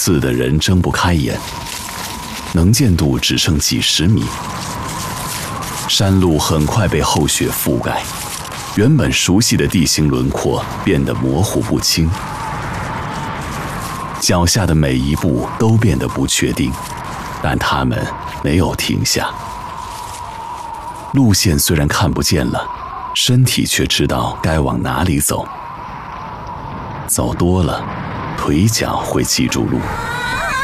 刺得人睁不开眼，能见度只剩几十米。山路很快被厚雪覆盖，原本熟悉的地形轮廓变得模糊不清，脚下的每一步都变得不确定，但他们没有停下。路线虽然看不见了，身体却知道该往哪里走。走多了，腿脚会记住路。